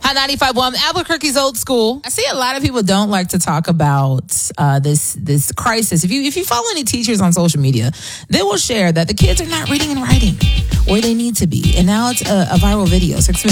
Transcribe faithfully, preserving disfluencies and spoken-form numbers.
Hot ninety-five point one, Albuquerque's old school. I see a lot of people don't like to talk about uh, this this crisis. If you if you follow any teachers on social media, they will share that the kids are not reading and writing where they need to be. And now it's a, a viral video. Six minutes.